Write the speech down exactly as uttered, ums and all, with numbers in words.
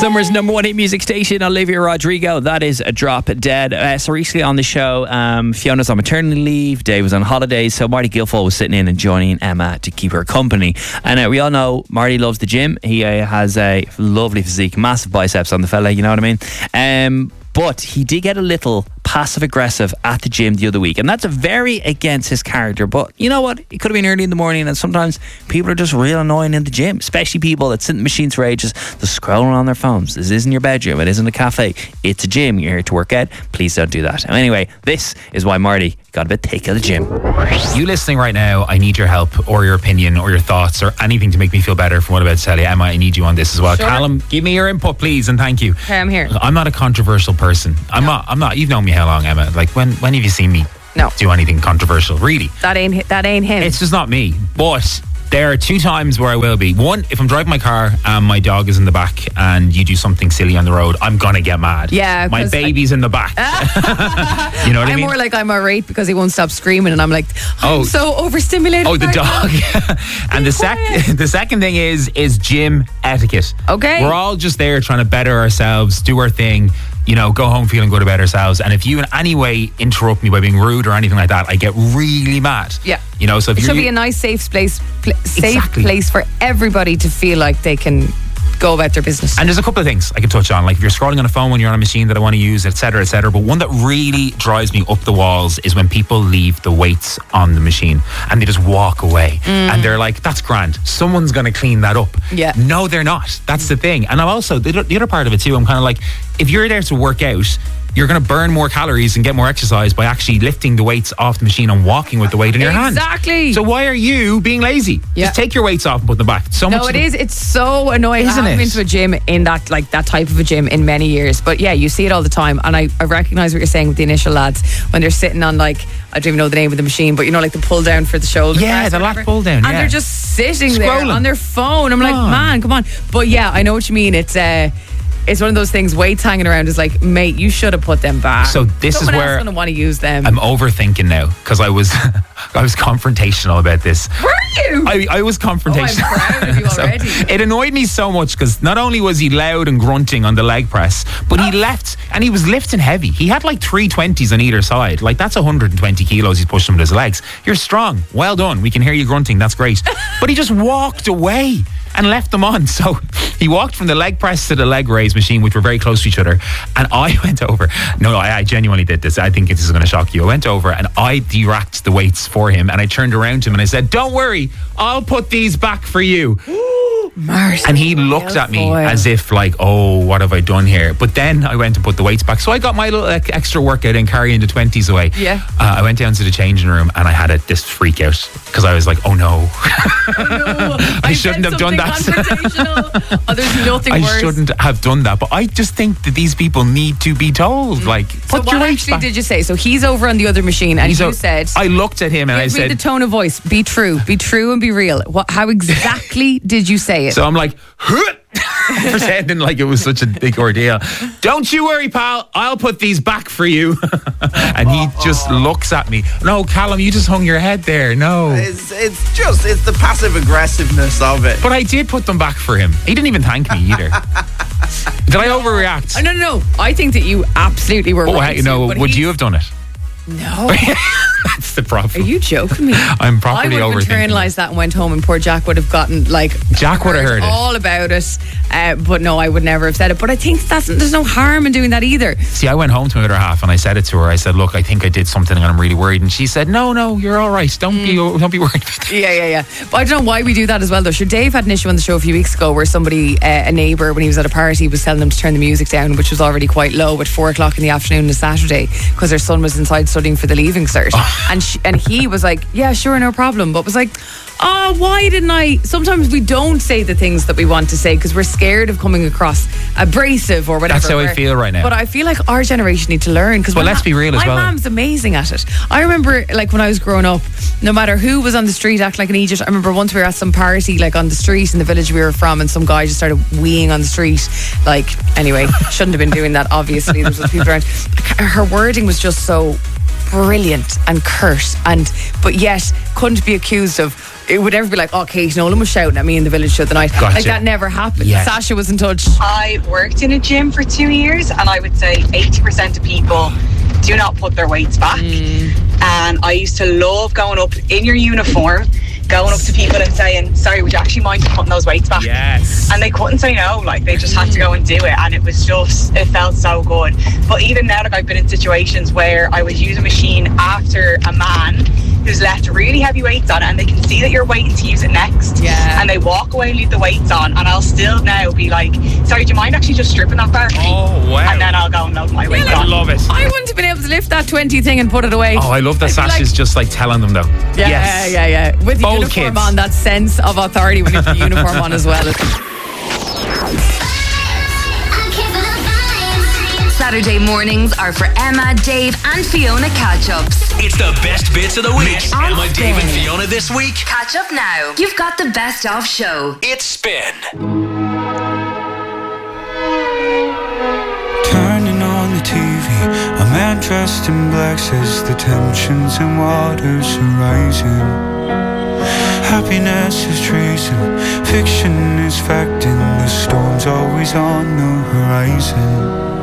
Summer's number one hit music station, Olivia Rodrigo. That is a drop dead. Uh, so recently on the show, um, Fiona's on maternity leave, Dave was on holidays, so Marty Guilfoyle was sitting in and joining Emma to keep her company. And uh, we all know Marty loves the gym. He uh, has a lovely physique, massive biceps on the fella, you know what I mean? Um, but he did get a little passive aggressive at the gym the other week, and that's very against his character. But you know what, it could have been early in the morning, and sometimes people are just real annoying in the gym, especially people that sit in the machines for ages, just scrolling on their phones. This isn't your bedroom, it isn't a cafe, it's a gym. You're here to work out, please don't do that. And anyway, this is why Marty got a bit thick at the gym. You listening right now, I need your help or your opinion or your thoughts or anything to make me feel better from what I'm about to tell you. Emma, I need you on this as well. Sure. Callum, give me your input please, and thank you. Okay, I'm here. I'm not a controversial person. I'm No. not I'm not you've known me how long, Emma? Like when when have you seen me No. do anything controversial? Really? That ain't that ain't him. It's just not me. But there are two times where I will be. One, if I'm driving my car and my dog is in the back and you do something silly on the road, I'm gonna get mad. Yeah, my 'cause baby's I- in the back. You know what I I'm mean? more like I'm irate because he won't stop screaming, and I'm like, I'm Oh. so overstimulated. Oh, the right now. dog. And the sec- quiet. the second thing is is gym etiquette. Okay. We're all just there trying to better ourselves, do our thing, you know, go home feeling good about ourselves. And if you in any way interrupt me by being rude or anything like that, I get really mad. Yeah. You know, so if It you're should be a nice, safe place, pl- safe Exactly. place for everybody to feel like they can go about their business. And there's a couple of things I can touch on, like if you're scrolling on a phone when you're on a machine that I want to use, et cetera, et cetera. But one that really drives me up the walls is when people leave the weights on the machine and they just walk away. And they're like, that's grand, someone's going to clean that up. Yeah. No, they're not. That's the thing. And I'm also, the, the other part of it too, I'm kind of like, if you're there to work out, you're going to burn more calories and get more exercise by actually lifting the weights off the machine and walking with the weight in your hand. Exactly. So why are you being lazy? Yeah. Just take your weights off and put them back. So No, much it of- is. It's so annoying. Isn't I haven't it? been to a gym in that like that type of a gym in many years. But yeah, you see it all the time. And I, I recognise what you're saying with the initial lads when they're sitting on like, I don't even know the name of the machine, but you know, like the pull down for the shoulder. Yeah, press the or lat whatever. pull down, And yeah. they're just sitting there Scrolling. on their phone. I'm like, Come on. man, come on. But yeah, I know what you mean. It's uh it's one of those things, weights hanging around is like, mate, you should have put them back. So this is Someone where else going to want to use them. I'm overthinking now because I was I was confrontational about this. Were you? I, I was confrontational. Oh, I'm proud of you So already. it annoyed me so much because not only was he loud and grunting on the leg press, but he left and he was lifting heavy. He had like three twenties on either side. Like that's one hundred twenty kilos he's pushing with his legs. You're strong. Well done. We can hear you grunting. That's great. But he just walked away and left them on. So he walked from the leg press to the leg raise machine, which were very close to each other. And I went over. No, I, I genuinely did this. I think this is going to shock you. I went over and I de-racked the weights for him. And I turned around to him and I said, don't worry, I'll put these back for you. Marcy. And he looked at me Guilfoyle. as if like, oh, what have I done here? But then I went and put the weights back. So I got my little like, extra workout in carrying the twenties away. Yeah. Uh, I went down to the changing room and I had a, this freak out because I was like, oh no. No, I shouldn't have done that. that. Oh, there's nothing I worse. shouldn't have done that. But I just think that these people need to be told, like, So put what your weights actually back. did you say? So he's over on the other machine, and He's you o- said, I looked at him and I give me said, the tone of voice. Be true. Be true and be real. What? How exactly did you say it? so I'm like, pretending like it was such a big ordeal. Don't you worry, pal. I'll put these back for you. And he just looks at me. No, Callum, you just hung your head there. No. It's, it's just, it's the passive aggressiveness of it. But I did put them back for him. He didn't even thank me either. Did I overreact? Oh, no, no, no. I think that you absolutely were Oh, right. hey, no, but would he- you have done it? No. That's the problem. Are you joking me? I'm properly I would have overthinking internalized that and went home, and poor Jack would have gotten like Jack would have heard it. all about it. Uh, but no, I would never have said it. But I think that's there's no harm in doing that either. See, I went home to my other half and I said it to her. I said, look, I think I did something and I'm really worried. And she said, no, no, you're all right. Don't be don't be worried. Yeah, yeah, yeah. But I don't know why we do that as well, though. Sure, Dave had an issue on the show a few weeks ago where somebody, uh, a neighbour, when he was at a party, was telling them to turn the music down, which was already quite low at four o'clock in the afternoon on a Saturday because their son was inside studying for the Leaving Cert. and she, and he was like, yeah, sure, no problem. But was like, oh, why didn't I? Sometimes we don't say the things that we want to say because we're scared of coming across abrasive or whatever. That's how I Where- feel right now. But I feel like our generation need to learn because Well, let's be real as well. My mom's amazing at it. I remember, like, when I was growing up, no matter who was on the street acting like an idiot. I remember once we were at some party, like, on the street in the village we were from, and some guy just started weeing on the street. Like, anyway, shouldn't have been doing that, obviously. There was people around. Her wording was just so brilliant and curt, and but yet couldn't be accused of. It would ever be like, oh, Kate Nolan was shouting at me in the village the other night. Gotcha. Like that never happened. Yeah. Sasha was in touch. I worked in a gym for two years, and I would say eighty percent of people do not put their weights back. Mm. And I used to love going up in your uniform, going up to people and saying, sorry, would you actually mind putting those weights back? Yes. And they couldn't say no, like they just had to go and do it, and it was just, it felt so good. But even now, like I've been in situations where I would use a machine after a man who's left really heavy weights on it, and they can see that you're waiting to use it next. Yeah. And they walk away, leave the weights on, and I'll still now be like, sorry, do you mind actually just stripping that bar for me? Oh, wow. And then I'll go and load my weights I on. love it. I wouldn't have been able to lift that twenty thing and put it away. Oh, I love that I'd be Sasha's like- just like telling them though. Yeah, yes. yeah, yeah. With the Bold uniform kids. on, that sense of authority when you have the uniform on as well. Saturday mornings are for Emma, Dave, and Fiona catch-ups. It's the best bits of the week. Mix on Emma, Dave, and Spin. Fiona this week. Catch up now. You've got the best of show. It's Spin. Turning on the T V, a man dressed in black says the tensions and waters are rising. Happiness is treason, fiction is fact, and the storm's always on the horizon.